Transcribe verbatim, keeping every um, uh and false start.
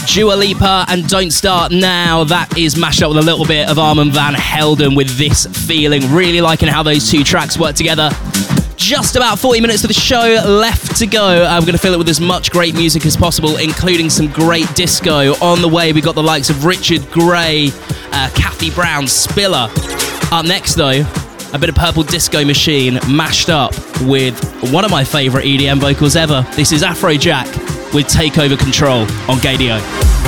Dua Lipa and Don't Start Now. That is mashed up with a little bit of Armand Van Helden with This Feeling. Really liking how those two tracks work together. Just about forty minutes of the show left to go. I'm going to fill it with as much great music as possible, including some great disco. On the way, we got the likes of Richard Gray, uh, Kathy Brown, Spiller. Up next, though, a bit of Purple Disco Machine mashed up with one of my favourite E D M vocals ever. This is Afrojack with Take Over Control on Gadio.